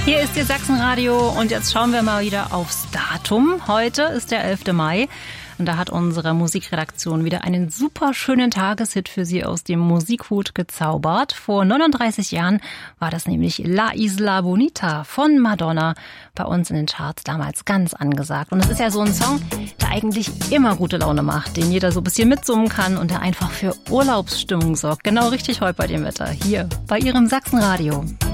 Hier ist Ihr Sachsenradio und jetzt schauen wir mal wieder aufs Datum. Heute ist der 11. Mai und da hat unsere Musikredaktion wieder einen super schönen Tageshit für Sie aus dem Musikhut gezaubert. Vor 39 Jahren war das nämlich La Isla Bonita von Madonna bei uns in den Charts damals ganz angesagt. Und es ist ja so ein Song, der eigentlich immer gute Laune macht, den jeder so ein bisschen mitsummen kann und der einfach für Urlaubsstimmung sorgt. Genau richtig heute bei dem Wetter, hier bei Ihrem Sachsenradio.